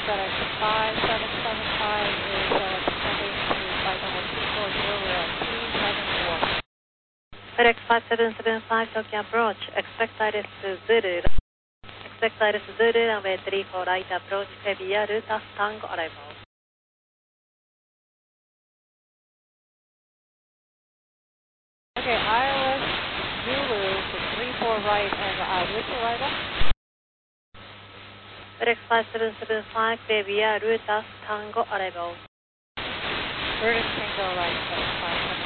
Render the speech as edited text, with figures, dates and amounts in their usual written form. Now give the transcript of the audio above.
FedEx 5775 is descending to flight number 240, we're at 274. FedEx 5775, Tokyo approach, expect Iris Zulu, runway 34 right approach, via Ruta Tango arrival. Okay, Iris Zulu to 34 right and which arrival? FedEx 5775, via Ruta Tango arrival. Ruta Tango right, FedEx 5775.